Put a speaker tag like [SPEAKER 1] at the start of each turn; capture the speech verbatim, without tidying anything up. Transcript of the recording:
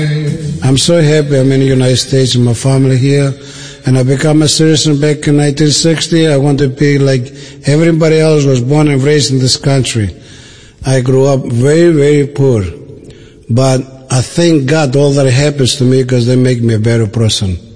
[SPEAKER 1] I'm so happy I'm in the United States with my family here, and I became a citizen back in nineteen sixty. I want to be like everybody else was born and raised in this country. I grew up very, very poor, but I thank God all that happens to me because they make me a better person.